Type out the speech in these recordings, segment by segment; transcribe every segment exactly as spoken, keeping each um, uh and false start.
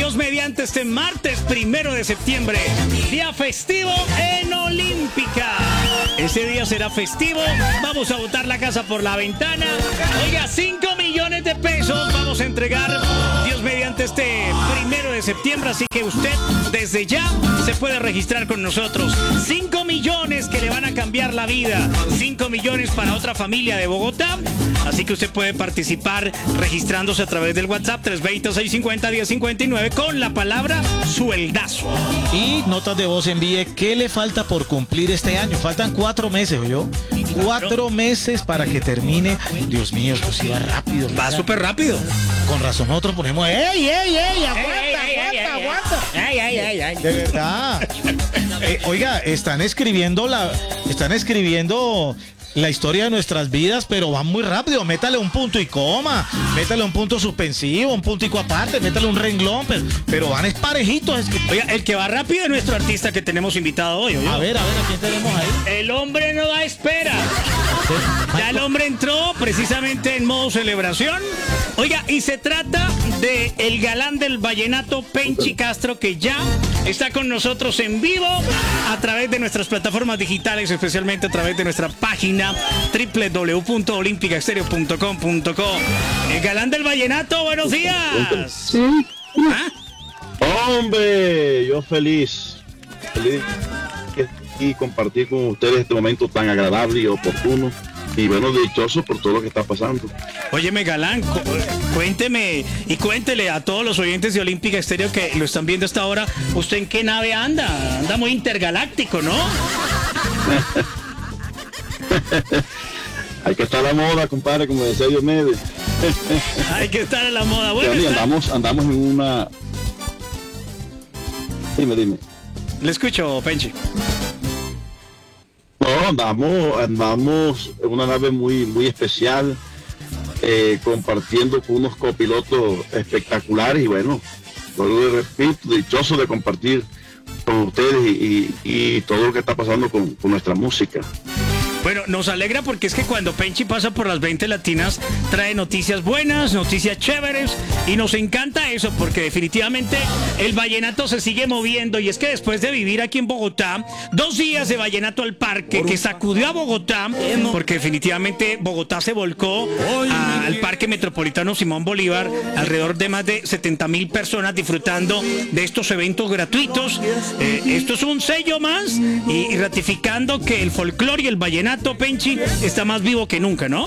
Dios mediante, este martes primero de septiembre, día festivo en Olímpica. Ese día será festivo, vamos a botar la casa por la ventana. Oiga, cinco millones de pesos vamos a entregar, Dios mediante, este primero de septiembre, así que usted desde ya se puede registrar con nosotros. cinco millones que le van a cambiar la vida, cinco millones para otra familia de Bogotá, así que usted puede participar registrándose a través del WhatsApp tres dos cero, seis cinco cero, uno cero cinco nueve con la palabra sueldazo. Y notas de voz, envíe qué le falta por cumplir este año. Faltan cuatro meses, ¿oyó? Cuatro meses para que termine. Dios mío, esto sí va rápido. Va súper rápido. Con razón nosotros ponemos, ¡ey, ey, ey! ¡Aguanta, ey, ey, aguanta, ey, aguanta! ¡Ay, ay, ay, ay! De verdad. Eh, oiga, están escribiendo la... Están escribiendo... la historia de nuestras vidas, pero van muy rápido. Métale un punto y coma, métale un punto suspensivo, un puntico aparte, métale un renglón, pero, pero van es parejitos. Es que... Oiga, el que va rápido es nuestro artista que tenemos invitado hoy. ¿oyó? A ver, a ver, ¿a quién tenemos ahí? El hombre no da espera. Ya el hombre entró precisamente en modo celebración. Oiga, y se trata de el galán del vallenato, Penchi Castro, que ya está con nosotros en vivo a través de nuestras plataformas digitales, especialmente a través de nuestra página doble u doble u doble u punto olímpica estéreo punto com punto co. El galán del vallenato, buenos días. Sí. ¿Ah? Hombre, yo feliz. Feliz y compartir con ustedes este momento tan agradable y oportuno. Y bueno, dichoso por todo lo que está pasando. Óyeme, galán, cu cuénteme y cuéntele a todos los oyentes de Olímpica Estéreo que lo están viendo hasta ahora, ¿usted en qué nave anda? Anda muy intergaláctico, ¿no? Hay que estar a la moda, compadre, como decía Diomedes. Hay que estar a la moda. Bueno, sí, está... andamos, andamos en una... Dime, dime. Le escucho, Penchi. No, andamos, andamos en una nave muy, muy especial, eh, compartiendo con unos copilotos espectaculares y bueno, lo repito, dichoso de compartir con ustedes y, y, y todo lo que está pasando con, con nuestra música. Bueno, nos alegra porque es que cuando Penchi pasa por las veinte latinas trae noticias buenas, noticias chéveres y nos encanta eso porque definitivamente el vallenato se sigue moviendo y es que después de vivir aquí en Bogotá, dos días de vallenato al parque que sacudió a Bogotá porque definitivamente Bogotá se volcó a, al Parque Metropolitano Simón Bolívar, alrededor de más de setenta mil personas disfrutando de estos eventos gratuitos. Eh, esto es un sello más y, y ratificando que el folclore y el vallenato, Penchi, está más vivo que nunca, ¿no?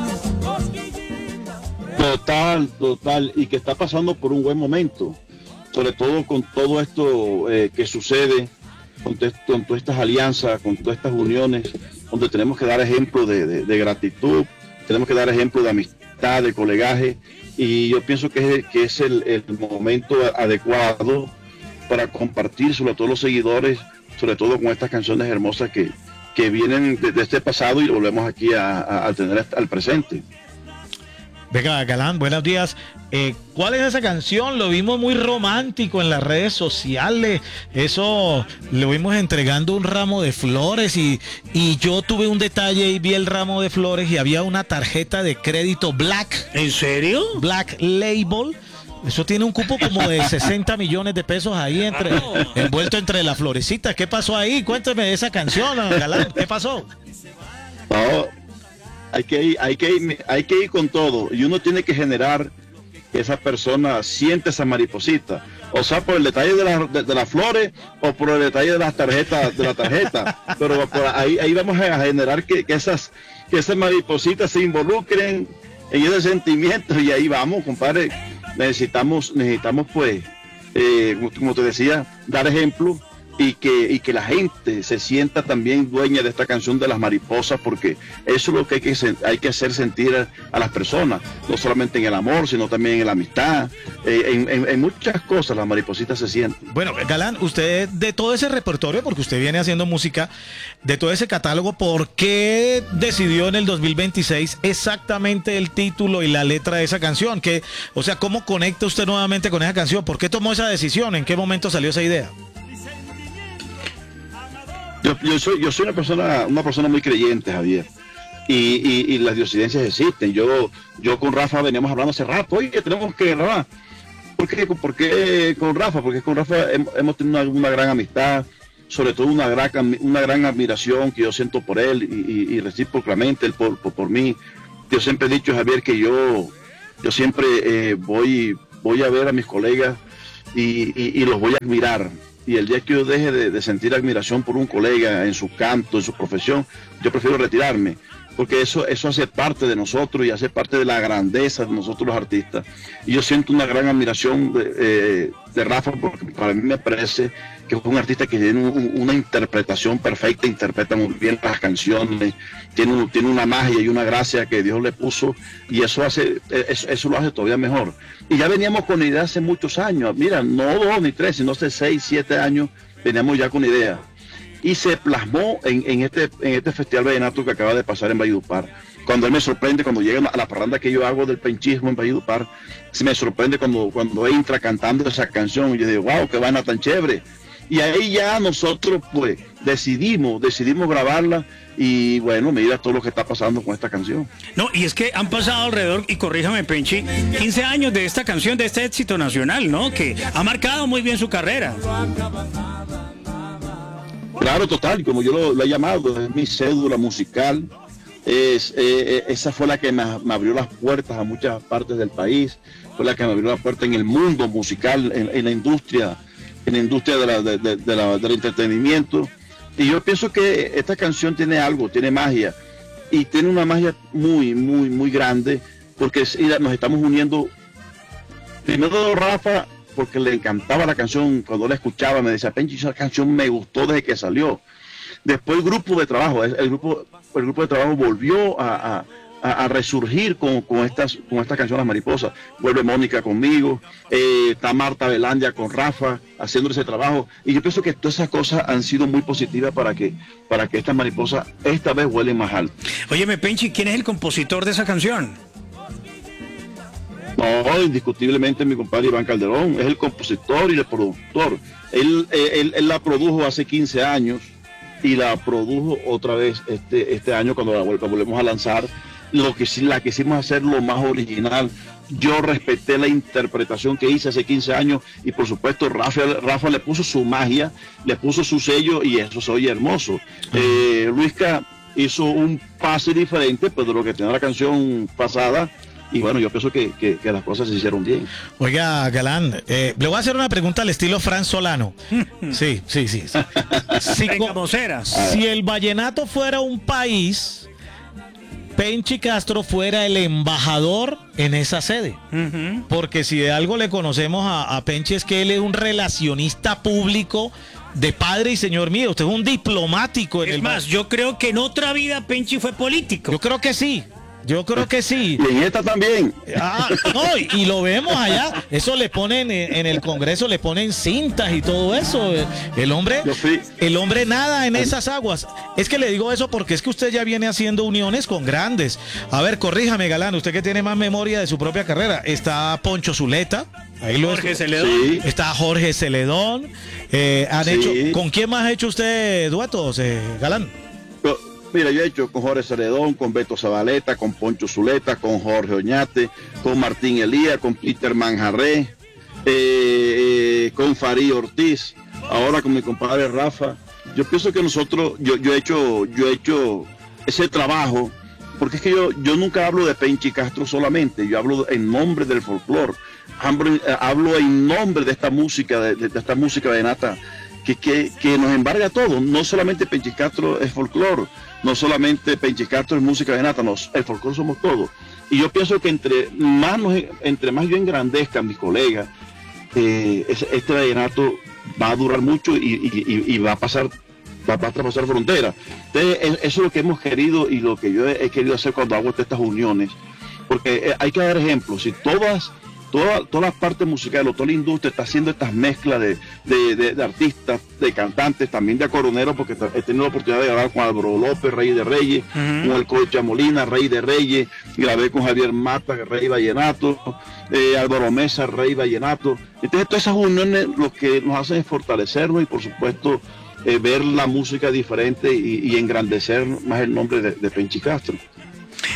Total, total, y que está pasando por un buen momento, sobre todo con todo esto eh, que sucede, con, con todas estas alianzas, con todas estas uniones, donde tenemos que dar ejemplo de, de, de gratitud, tenemos que dar ejemplo de amistad, de colegaje, y yo pienso que es, que es el, el momento adecuado para compartir, sobre todo los seguidores, sobre todo con estas canciones hermosas que que vienen de, de este pasado y lo volvemos aquí a, a, a tener al presente. Venga, galán, buenos días. Eh, ¿Cuál es esa canción? Lo vimos muy romántico en las redes sociales. Eso, lo vimos entregando un ramo de flores y, y yo tuve un detalle y vi el ramo de flores y había una tarjeta de crédito Black. ¿En serio? Black Label. Eso tiene un cupo como de sesenta millones de pesos ahí entre, envuelto entre las florecitas. ¿Qué pasó ahí? Cuénteme de esa canción, galán. ¿Qué pasó? No, hay que ir, hay que ir, hay que ir con todo. Y uno tiene que generar que esa persona siente esa mariposita. O sea, por el detalle de, la, de, de las flores o por el detalle de las tarjetas, de la tarjeta. Pero por ahí, ahí vamos a generar que, que esas, que esas maripositas se involucren en ese sentimiento. Y ahí vamos, compadre. Necesitamos, necesitamos pues, eh, como te decía, dar ejemplo y que, y que la gente se sienta también dueña de esta canción de las mariposas, porque eso es lo que hay que, hay que hacer sentir a, a las personas, no solamente en el amor, sino también en la amistad, eh, en, en, en muchas cosas las maripositas se sienten. Bueno, galán, usted de todo ese repertorio, porque usted viene haciendo música, de todo ese catálogo, ¿por qué decidió en el dos mil veintiséis exactamente el título y la letra de esa canción? ¿Qué, o sea, ¿cómo conecta usted nuevamente con esa canción? ¿Por qué tomó esa decisión? ¿En qué momento salió esa idea? Yo, yo soy yo soy una persona una persona muy creyente, Javier, y, y, y las diosidencias existen. Yo yo con Rafa veníamos hablando hace rato, oye, tenemos que grabar, ¿Por qué? ¿Por qué con Rafa? Porque con Rafa hemos, hemos tenido una, una gran amistad, sobre todo una gran, una gran admiración que yo siento por él y, y, y recíprocamente él por, por, por mí. Yo siempre he dicho, Javier, que yo, yo siempre eh, voy, voy a ver a mis colegas y, y, y los voy a admirar. Y el día que yo deje de, de sentir admiración por un colega en su canto, en su profesión, yo prefiero retirarme. Porque eso, eso hace parte de nosotros y hace parte de la grandeza de nosotros los artistas. Y yo siento una gran admiración de, eh, de Rafa, porque para mí me parece que es un artista que tiene un, una interpretación perfecta, interpreta muy bien las canciones, tiene, un, tiene una magia y una gracia que Dios le puso, y eso, hace, eso, eso lo hace todavía mejor. Y ya veníamos con idea hace muchos años, mira, no dos ni tres, sino hace seis, siete años, veníamos ya con idea. Y se plasmó en, en, este, en este festival vallenato que acaba de pasar en Valledupar. Cuando él me sorprende, cuando llega a la parranda que yo hago del penchismo en Valledupar, se me sorprende cuando, cuando entra cantando esa canción, y yo digo, wow, qué vaina tan chévere. Y ahí ya nosotros pues decidimos, decidimos grabarla, y bueno, mira todo lo que está pasando con esta canción. No, y es que han pasado alrededor, y corríjame Penchi, quince años de esta canción, de este éxito nacional, ¿no? Que ha marcado muy bien su carrera. Claro, total, como yo lo, lo he llamado, es mi cédula musical, es, eh, esa fue la que me, me abrió las puertas a muchas partes del país, fue la que me abrió las puertas en el mundo musical, en, en la industria, en la industria de la, de, de, de la, del entretenimiento. Y yo pienso que esta canción tiene algo, tiene magia, y tiene una magia muy, muy, muy grande, porque nos estamos uniendo, primero Rafa, porque le encantaba la canción, cuando la escuchaba me decía, Penchi, esa canción me gustó desde que salió. Después el grupo de trabajo, el grupo, el grupo de trabajo volvió a, a, a resurgir con, con, estas, con estas canciones mariposas. Vuelve Mónica conmigo, eh, está Marta Belandia con Rafa, haciendo ese trabajo. Y yo pienso que todas esas cosas han sido muy positivas para que, para que estas mariposas esta vez vuelen más alto. Óyeme, Penchi, ¿quién es el compositor de esa canción? No, indiscutiblemente mi compadre Iván Calderón es el compositor y el productor. Él, él, él la produjo hace quince años y la produjo otra vez este, este año cuando la, la volvemos a lanzar. Lo que sí, la quisimos hacer lo más original. Yo respeté la interpretación que hice hace quince años y por supuesto Rafa, Rafa le puso su magia, le puso su sello y eso se oye hermoso. Eh, Luisca hizo un pase diferente pues, de lo que tenía la canción pasada. Y bueno, yo pienso que, que, que las cosas se hicieron bien. Oiga, Galán, eh, le voy a hacer una pregunta al estilo Fran Solano. Sí, sí, sí. sí. Si, con, si el vallenato fuera un país, Penchi Castro fuera el embajador en esa sede. Uh-huh. Porque si de algo le conocemos a, a Penchi es que él es un relacionista público de padre y señor mío. Usted es un diplomático. En es el más, yo creo que en otra vida Penchi fue político. Yo creo que sí. Yo creo que sí. Y en esta también. Ah, no, y, y lo vemos allá. Eso le ponen en, en el Congreso, le ponen cintas y todo eso. El hombre, el hombre nada en esas aguas. Es que le digo eso porque es que usted ya viene haciendo uniones con grandes. A ver, corríjame, Galán, usted que tiene más memoria de su propia carrera. Está Poncho Zuleta. Ahí lo Jorge Celedón. Sí. Está Jorge Celedón. Eh, han sí. hecho, ¿con quién más ha hecho usted duetos, eh, Galán? Mira, yo he hecho con Jorge Celedón, con Beto Zabaleta, con Poncho Zuleta, con Jorge Oñate, con Martín Elías, con Peter Manjarré, eh, eh, con Farid Ortiz, ahora con mi compadre Rafa. Yo pienso que nosotros, yo, yo he hecho, yo he hecho ese trabajo, porque es que yo, yo nunca hablo de Penchi Castro solamente, yo hablo en nombre del folclore, hablo, hablo en nombre de esta música, de, de esta música vallenata que, que, que nos embarga a todos. No solamente Penchi Castro es folclore, no solamente Penchi Castro es música vallenata, no, el folclore somos todos. Y yo pienso que entre más, nos, entre más yo engrandezca a mis colegas, eh, este vallenato va a durar mucho y, y, y va a pasar, va a traspasar fronteras. Entonces, eso es lo que hemos querido y lo que yo he, he querido hacer cuando hago estas uniones, porque hay que dar ejemplos. Si todas, todas, todas las partes musicales, toda la industria está haciendo estas mezclas de, de, de, de artistas, de cantantes, también de acordeoneros, porque he tenido la oportunidad de grabar con Álvaro López, Rey de Reyes, uh-huh. con el Colcha Molina, Rey de Reyes, grabé con Javier Mata, Rey Vallenato, eh, Álvaro Mesa, Rey Vallenato. Entonces todas esas uniones lo que nos hacen es fortalecernos y por supuesto eh, ver la música diferente y, y engrandecer más el nombre de, de Penchi Castro.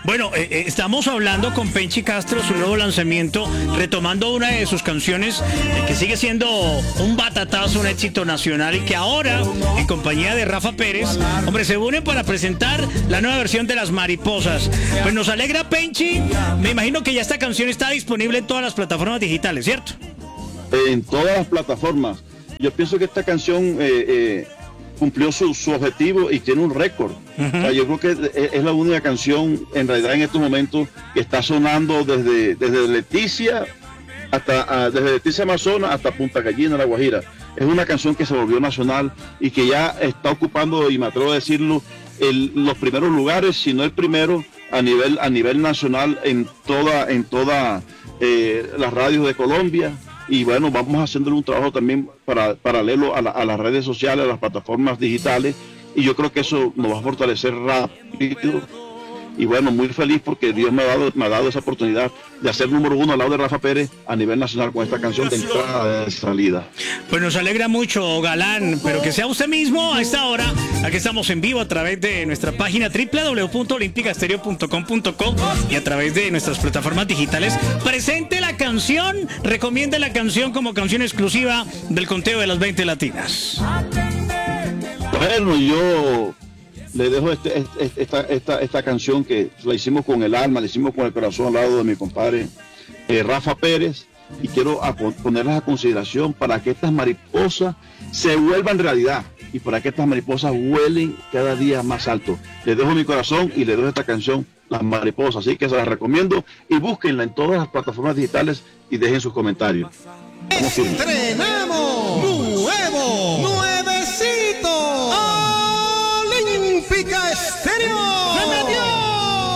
Bueno, eh, eh, estamos hablando con Penchi Castro, su nuevo lanzamiento, retomando una de sus canciones eh, que sigue siendo un batatazo, un éxito nacional y que ahora, en compañía de Rafa Pérez, hombre, se unen para presentar la nueva versión de Las Mariposas. Pues nos alegra, Penchi. Me imagino que ya esta canción está disponible en todas las plataformas digitales, ¿cierto? En todas las plataformas. Yo pienso que esta canción eh, eh, cumplió su, su objetivo y tiene un récord. Uh-huh. O sea, yo creo que es, es la única canción en realidad en estos momentos que está sonando desde, desde Leticia hasta uh, desde Leticia Amazonas hasta Punta Gallina, La Guajira. Es una canción que se volvió nacional y que ya está ocupando, y me atrevo a decirlo, el, los primeros lugares, si no el primero, a nivel, a nivel nacional en toda, en toda eh, las radios de Colombia. Y bueno, vamos haciéndole un trabajo también para, paralelo a, la, a las redes sociales, a las plataformas digitales, y yo creo que eso nos va a fortalecer rápido. Y bueno, muy feliz porque Dios me ha dado, me ha dado esa oportunidad de hacer número uno al lado de Rafa Pérez a nivel nacional con esta canción de entrada de salida. Pues nos alegra mucho, Galán, pero que sea usted mismo a esta hora. Aquí estamos en vivo a través de nuestra página doble u doble u doble u punto olímpica estéreo punto com punto co y a través de nuestras plataformas digitales. Presente la canción, recomiende la canción como canción exclusiva del conteo de las veinte latinas. Bueno, yo le dejo este, este, esta, esta, esta canción que la hicimos con el alma, la hicimos con el corazón al lado de mi compadre eh, Rafa Pérez, y quiero a, ponerlas a consideración para que estas mariposas se vuelvan realidad y para que estas mariposas vuelen cada día más alto. Le dejo mi corazón y le dejo esta canción, Las Mariposas, así que se las recomiendo y búsquenla en todas las plataformas digitales y dejen sus comentarios. Estrenando